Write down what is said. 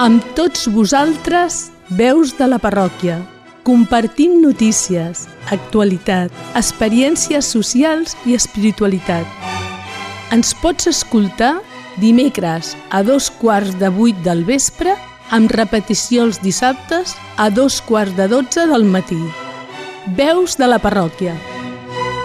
Amb tots vosaltres, veus de la parròquia. Compartim notícies, actualitat, experiències socials i espiritualitat. Ens pots escoltar dimecres a 7:15 del vespre, amb repetició els dissabtes a 11:45 del matí. Veus de la parròquia.